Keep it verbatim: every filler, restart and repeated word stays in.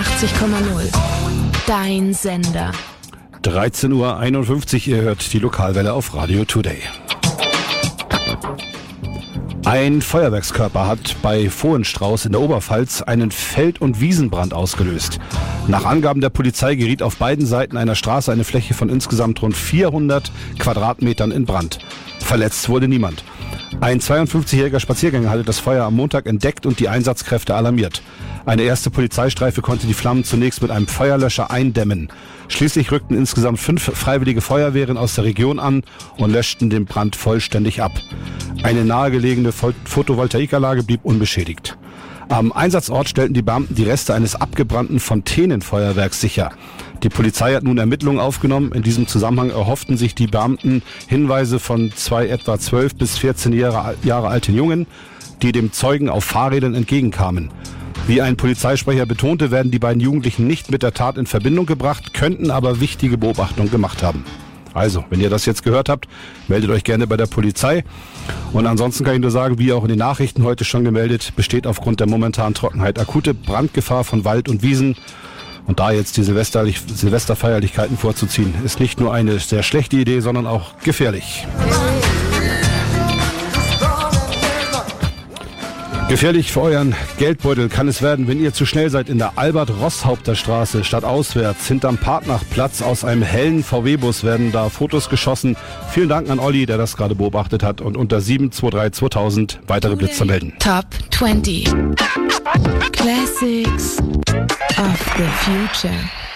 einundachtzig Komma null. Dein Sender. dreizehn Uhr einundfünfzig, ihr hört die Lokalwelle auf Radio Today. Ein Feuerwerkskörper hat bei Vohenstrauß in der Oberpfalz einen Feld- und Wiesenbrand ausgelöst. Nach Angaben der Polizei geriet auf beiden Seiten einer Straße eine Fläche von insgesamt rund vierhundert Quadratmetern in Brand. Verletzt wurde niemand. Ein zweiundfünfzigjähriger Spaziergänger hatte das Feuer am Montag entdeckt und die Einsatzkräfte alarmiert. Eine erste Polizeistreife konnte die Flammen zunächst mit einem Feuerlöscher eindämmen. Schließlich rückten insgesamt fünf freiwillige Feuerwehren aus der Region an und löschten den Brand vollständig ab. Eine nahegelegene Photovoltaikanlage blieb unbeschädigt. Am Einsatzort stellten die Beamten die Reste eines abgebrannten Fontänenfeuerwerks sicher. Die Polizei hat nun Ermittlungen aufgenommen. In diesem Zusammenhang erhofften sich die Beamten Hinweise von zwei etwa zwölf bis vierzehn Jahre, Jahre alten Jungen, die dem Zeugen auf Fahrrädern entgegenkamen. Wie ein Polizeisprecher betonte, werden die beiden Jugendlichen nicht mit der Tat in Verbindung gebracht, könnten aber wichtige Beobachtungen gemacht haben. Also, wenn ihr das jetzt gehört habt, meldet euch gerne bei der Polizei. Und ansonsten kann ich nur sagen, wie auch in den Nachrichten heute schon gemeldet, besteht aufgrund der momentanen Trockenheit akute Brandgefahr von Wald und Wiesen. Und da jetzt die Silvesterlich- Silvesterfeierlichkeiten vorzuziehen, ist nicht nur eine sehr schlechte Idee, sondern auch gefährlich. Gefährlich für euren Geldbeutel kann es werden, wenn ihr zu schnell seid in der Albert-Roßhaupter-Straße stadtauswärts. Hinterm Partnachplatz aus einem hellen V W-Bus werden da Fotos geschossen. Vielen Dank an Olli, der das gerade beobachtet hat. Und unter sieben zwei drei zweitausend weitere Blitzer melden. Top zwanzig. Classics of the Future.